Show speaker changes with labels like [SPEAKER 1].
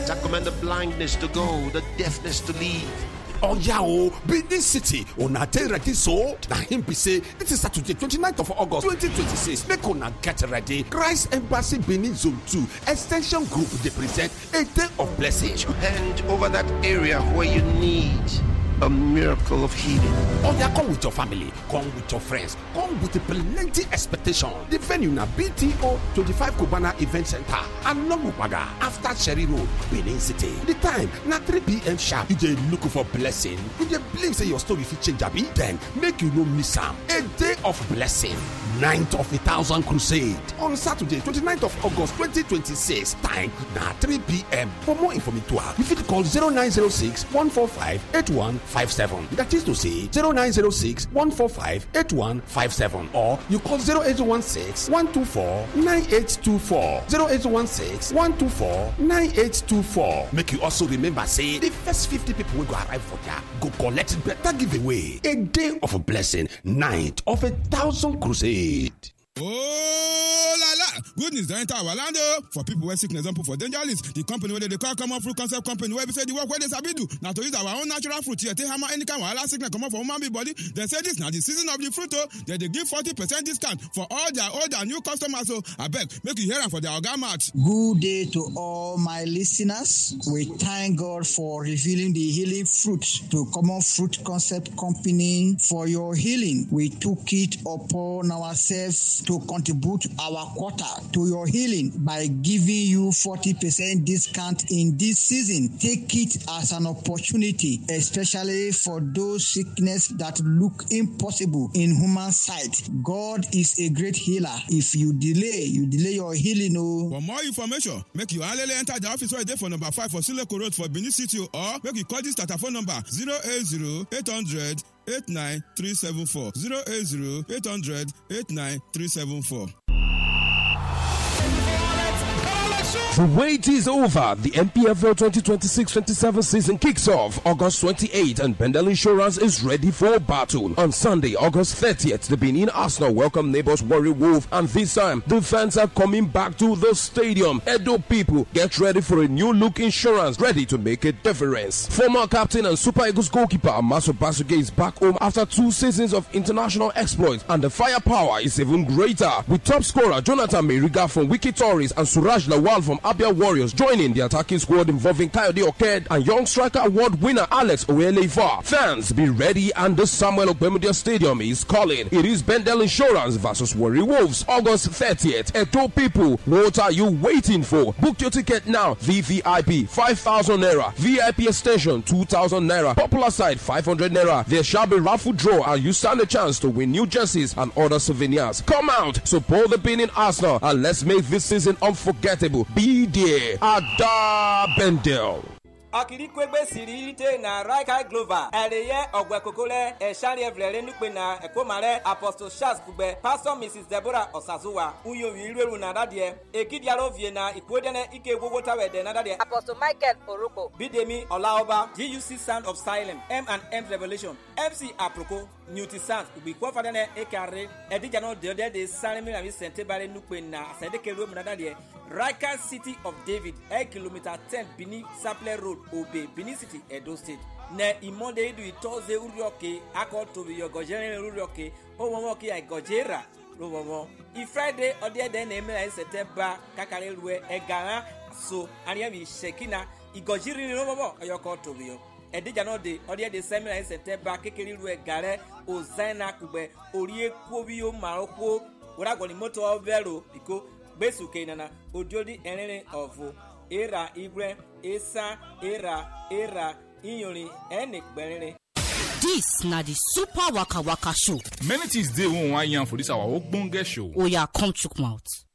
[SPEAKER 1] I command the blindness to go, the deafness to leave.
[SPEAKER 2] Oh yeah, Benin City. Una take ready so. Na him be say it is Saturday 29th of August 2026. Make una get ready. Christ Embassy Benin Zone 2 Extension Group they present a day of blessing.
[SPEAKER 1] And over that area where you need a miracle of healing.
[SPEAKER 2] Oh yeah, come with your family, come with your friends, come with plenty expectation. The venue na BTO 25 Cubana Event Center and Longupaga after Cherry Road, Benin City. The time na 3 p.m. sharp. You dey look for blessing. You dey believe say your story fit change abi? Then make you no miss am. A day of blessing. 9th of 1,000 crusade on Saturday 29th of August 2026. Time na 3 p.m. For more information, you fit call 0906 145 8157. That is to say 0906 145 8157, or you call 0816 124 9824. 0816 124 9824. Make you also remember say the first 50 people will go arrive for there go collect better giveaway. A day of blessing, 9th of 1,000 crusade.
[SPEAKER 3] Oh la la! Good news don't enter our land for people where sickness don't put for danger list. The company where they call Common Fruit Concept Company where we say the work where they sabi do. Now to use our own natural fruit here, take hammer any kind of sickness come up for human body. They say this now the season of the fruit they give 40% discount for all their old and new customers. So I beg make you hear them for their orgamat.
[SPEAKER 4] Good day to all my listeners. We thank God for revealing the healing fruit to Common Fruit Concept Company for your healing. We took it upon ourselves to contribute our quota to your healing by giving you 40% discount in this season. Take it as an opportunity, especially for those sickness that look impossible in human sight. God is a great healer. If you delay your healing.
[SPEAKER 3] For more information, make you enter the office right there for number 5 for Sileko Road for Benin City, or make you call this telephone number 080 800 89374 080 800 89374.
[SPEAKER 5] The wait is over. The MPFL 2026-27 season kicks off August 28th, and Bendel Insurance is ready for battle. On Sunday, August 30th, the Benin Arsenal welcome neighbors Warri Wolf, and this time, the fans are coming back to the stadium. Edo people, get ready for a new look insurance, ready to make a difference. Former captain and Super Eagles goalkeeper Amaso Basuke is back home after 2 seasons of international exploits, and the firepower is even greater, with top scorer Jonathan Meriga from Wiki Tories and Suraj Lawal from Abia Warriors joining the attacking squad involving Kayode Oked and young striker award winner Alex Oyeleva. Fans, be ready, and the Samuel Ogbemudia Stadium is calling. It is Bendel Insurance versus Warri Wolves, August 30th. Edo people, what are you waiting for? Book your ticket now. VVIP 5,000 naira, VIP extension 2,000 naira, popular side 500 naira. There shall be raffle draw, and you stand a chance to win new jerseys and other souvenirs. Come out, support the Benin Arsenal, and let's make this season unforgettable. Be there, Ada Bendel.
[SPEAKER 6] Akirikwegbe sirite na Raika Glover Eleye Ogwekokole Eshari Evlere Nukpe na Ekomare Apostle Charles Kugbe Pastor Mrs. Deborah Osazuwa Uyo Wiru na Dadie Ekidiaro Vie na Ikwodene Ike Wogota Wede na Dadie
[SPEAKER 7] Apostle Michael Oroko
[SPEAKER 6] Bidemi Olaoba GUC Sound of Silence M&M Revelation MC Aproko Newty Sound Ubi Kwafadene Ekare Edijano de Salemi na Vicente Bare Nukpe na Sedeke Room na Dadie Raika City of David 8 km 10 Bini Saple Road Obe Benin City Edo State ne imonde idu itoze urioke akoto yo gojere urioke owomoke ai gojera rowomo I Friday ode de na emela September kakare ruwe egara so ariami shekina igojiri rowomo ayokoto yo edija no de ode de semela September kekeri ruwe gare ozana kugbe orie kwobio maroko oragoni moto overo biko besuke nana odiodi enene ovu era ibre esa era inyori enik berere.
[SPEAKER 8] This na the Super Waka Waka show.
[SPEAKER 9] Many things dey won wan yarn for this our ogbonge show.
[SPEAKER 8] Oya come chook mouth.